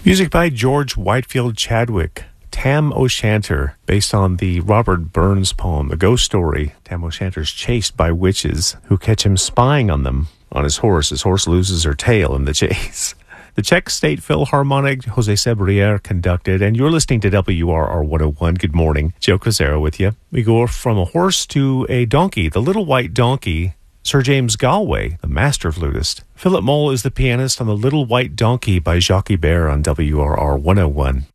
Music by George Whitefield Chadwick. Tam O'Shanter, based on the Robert Burns poem, The Ghost Story. Tam O'Shanter's chased by witches who catch him spying on them on his horse. His horse loses her tail in the chase. The Czech State Philharmonic, Jose Sebrier conducted, and you're listening to WRR 101. Good morning. Joe Cazero with you. We go from a horse to a donkey, the Little White Donkey. Sir James Galway, the master flutist. Philip Moll is the pianist on The Little White Donkey by Jacques Ibert on WRR 101.